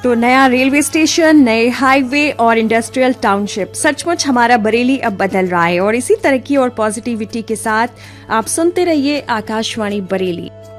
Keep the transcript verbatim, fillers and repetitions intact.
तो नया railway station, नए हाईवे और इंडस्ट्रियल टाउनशिप, सचमुच हमारा बरेली अब बदल रहा है। और इसी तरक्की और पॉजिटिविटी के साथ आप सुनते रहिए आकाशवाणी बरेली।